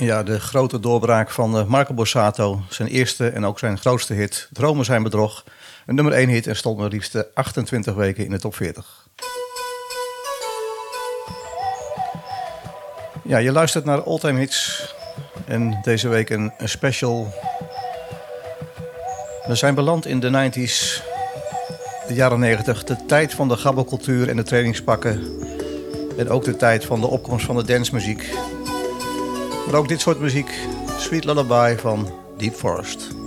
Ja, de grote doorbraak van Marco Borsato. Zijn eerste en ook zijn grootste hit, Dromen zijn bedrog. Een nummer 1 hit en stond maar liefst 28 weken in de top 40. Ja, je luistert naar All Time Hits. En deze week een special. We zijn beland in de 90s, de jaren 90. De tijd van de gabbelcultuur en de trainingspakken. En ook de tijd van de opkomst van de dancemuziek. Maar ook dit soort muziek, Sweet Lullaby van Deep Forest.